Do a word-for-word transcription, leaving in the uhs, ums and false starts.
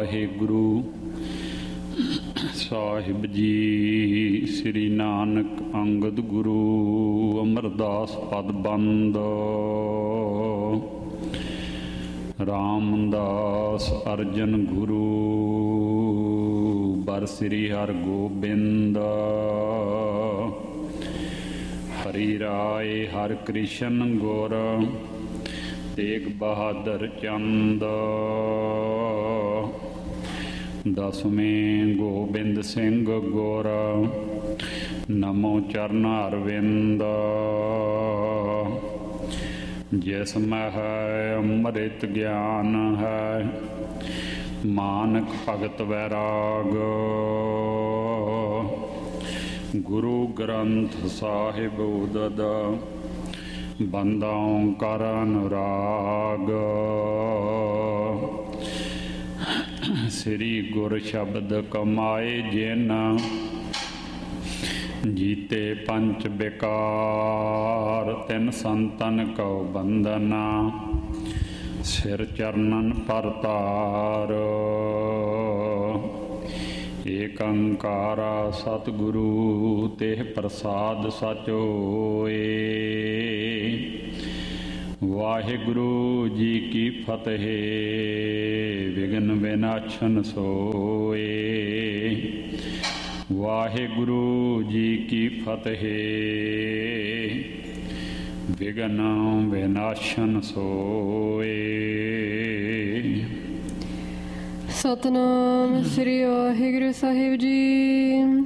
ਵਾਹਿਗੁਰੂ ਸਾਹਿਬ ਜੀ। ਸ੍ਰੀ ਨਾਨਕ ਅੰਗਦ ਗੁਰੂ ਅਮਰਦਾਸ ਪਦ ਬੰਦ। ਰਾਮਦਾਸ ਅਰਜਨ ਗੁਰੂ ਬਰ ਸ੍ਰੀ ਹਰਿ ਗੋਬਿੰਦ। ਹਰੀ ਰਾਏ ਹਰਿ ਕ੍ਰਿਸ਼ਨ ਗੁਰ ਤੇਗ ਬਹਾਦਰ ਚੰਦ। ਦਸਵੇਂ ਗੋਬਿੰਦ ਸਿੰਘ ਗੁਰ ਨਮੋ ਚਰਨ ਅਰਵਿੰਦ। ਜਿਸ ਮੈਂ ਹੈ ਅੰਮ੍ਰਿਤ ਗਿਆਨ ਹੈ ਮਾਨਕ ਭਗਤ ਵੈਰਾਗ। ਗੁਰੂ ਗ੍ਰੰਥ ਸਾਹਿਬ ਉਦਦ ਬੰਦਾ ਓਂਕਾਰ ਅਨੁਰਾਗ। ਸ੍ਰੀ ਗੁਰ ਸ਼ਬਦ ਕਮਾਏ ਜਿਨ ਜੀਤੇ ਪੰਚ ਬਿਕਾਰ। ਤਿੰਨ ਸੰਤਨ ਕਉ ਬੰਦਨਾ ਸਿਰ ਚਰਨਨ ਪਰਤਾਰ। ਏਕ ਓਂਕਾਰਾ ਸਤਿਗੁਰੂ ਤੇਹ ਪ੍ਰਸਾਦ ਸਚ ਹੋਏ। ਵਾਹਿਗੁਰੂ ਜੀ ਕੀ ਫਤਿਹ। ਵਿਘਨ ਵਿਨਾਸ਼ਨ ਸੋਏ। ਵਾਹਿਗੁਰੂ ਜੀ ਕੀ ਫਤਿਹ। ਵਿਘਨ ਵਿਨਾਸ਼ਨ ਸੋਏ। ਸਤਿਨਾਮ ਸ੍ਰੀ ਵਾਹਿਗੁਰੂ ਸਾਹਿਬ ਜੀ।